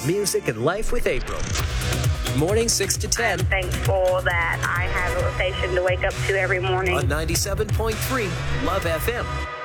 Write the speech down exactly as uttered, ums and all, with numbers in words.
Music and Life with April. Morning six to ten. I'm thankful that I have a station to wake up to every morning. On ninety-seven point three Love F M.